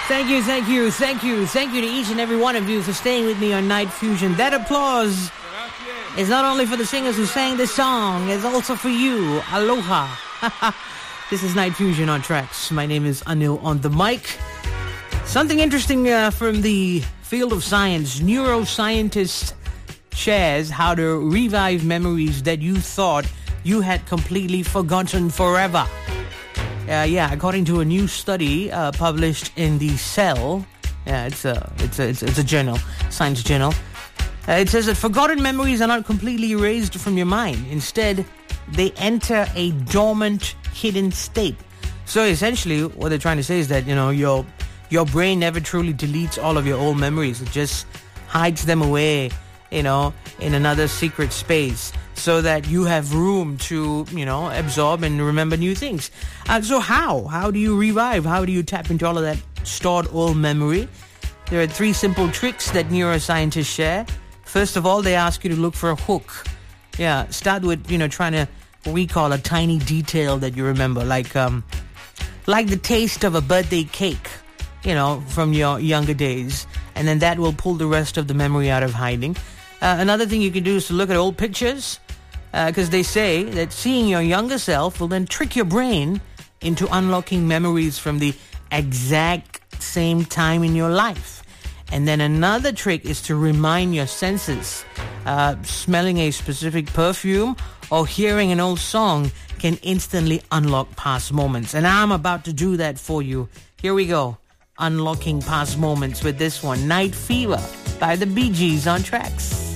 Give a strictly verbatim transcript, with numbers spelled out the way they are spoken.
Thank you, thank you, thank you, thank you to each and every one of you for staying with me on Night Fusion. That applause is not only for the singers who sang this song, it's also for you. Aloha. This is Night Fusion on Tracks. My name is Anil on the mic. Something interesting uh, from the field of science. Neuroscientist shares how to revive memories that you thought you had completely forgotten forever. Uh, yeah, according to a new study uh, published in the Cell, yeah, it's a it's a it's, it's a journal, science journal. Uh, it says that forgotten memories are not completely erased from your mind. Instead, they enter a dormant, hidden state. So essentially, what they're trying to say is that you know your your brain never truly deletes all of your old memories. It just hides them away, you know, in another secret space, so that you have room to, you know, absorb and remember new things. Uh, so how? How do you revive? How do you tap into all of that stored old memory? There are three simple tricks that neuroscientists share. First of all, they ask you to look for a hook. Yeah, start with, you know, trying to recall a tiny detail that you remember, like um, like the taste of a birthday cake, you know, from your younger days. And then that will pull the rest of the memory out of hiding. Uh, another thing you can do is to look at old pictures, because uh, they say that seeing your younger self will then trick your brain into unlocking memories from the exact same time in your life. And then another trick is to remind your senses. Uh, smelling a specific perfume or hearing an old song can instantly unlock past moments. And I'm about to do that for you. Here we go. Unlocking past moments with this one, Night Fever by the Bee Gees on Tracks.